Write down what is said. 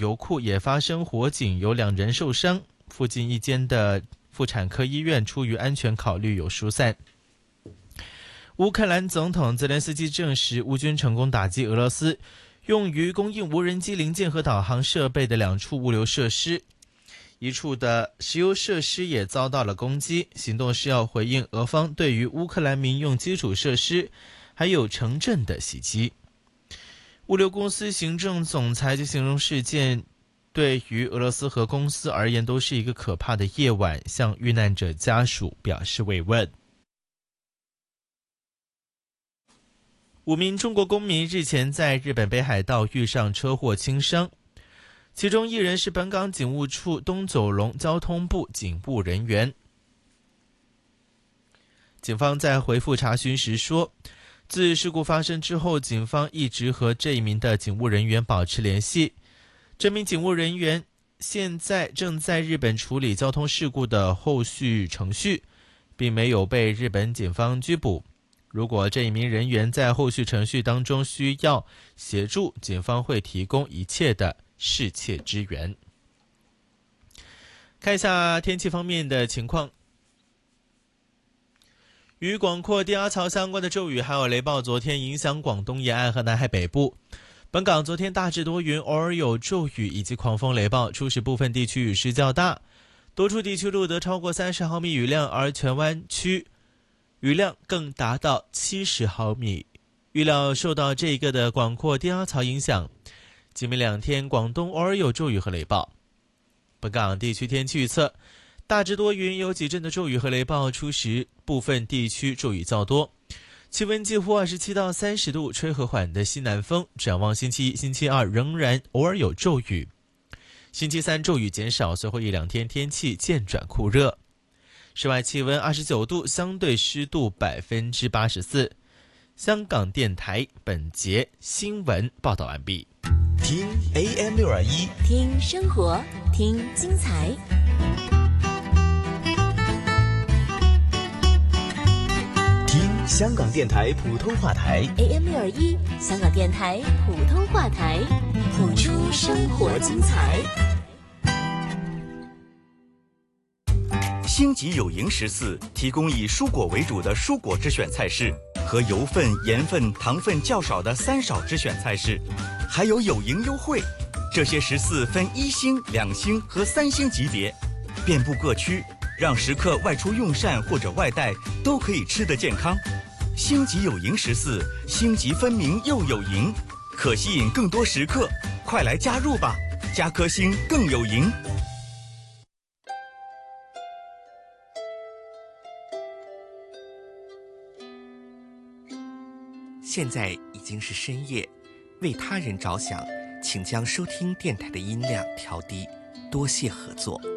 油库也发生火警，有2人受伤。附近一间的妇产科医院出于安全考虑有疏散。乌克兰总统泽连斯基证实，乌军成功打击俄罗斯用于供应无人机零件和导航设备的2处物流设施，一处的石油设施也遭到了攻击。行动是要回应俄方对于乌克兰民用基础设施还有城镇的袭击。物流公司行政总裁就形容事件对于俄罗斯和公司而言都是一个可怕的夜晚，向遇难者家属表示慰问。5名中国公民日前在日本北海道遇上车祸轻伤，其中1人是本港警务处东九龙交通部警务人员。警方在回复查询时说，自事故发生之后，警方一直和这一名的警务人员保持联系。这名警务人员现在正在日本处理交通事故的后续程序，并没有被日本警方拘捕。如果这一名人员在后续程序当中需要协助，警方会提供一切的适切支援。看一下天气方面的情况，与广阔低压槽相关的骤雨还有雷暴昨天影响广东沿岸和南海北部。本港昨天大致多云，偶尔有骤雨以及狂风雷暴，初时部分地区雨势较大，多处地区录得超过30毫米雨量，而荃湾区雨量更达到70毫米。预料受到这个的广阔低压槽影响，今明2天广东偶尔有骤雨和雷暴。本港地区天气预测，大致多云，有几阵的骤雨和雷暴，初时部分地区骤雨较多，气温介乎27到30度，吹和缓的西南风。展望星期1、星期2仍然偶尔有骤雨，星期3骤雨减少，随后1-2天天气渐转酷热。室外气温29度，相对湿度84%。香港电台本节新闻报道完毕。 听 AM621， 听生活，听精彩。 听香港电台普通话台 AM621，香港电台普通话台，谱出生活精彩。 星级有营14提供以蔬果为主的蔬果之选菜式和油分、盐分、糖分较少的3少之选菜式，还有有营优惠。这些14分1星、2星和3星级别，遍布各区，让食客外出用膳或者外带都可以吃得健康。星级有营14，星级分明又有营，可吸引更多食客，快来加入吧！加颗星更有营。 现在已经是深夜，为他人着想，请将收听电台的音量调低，多谢合作。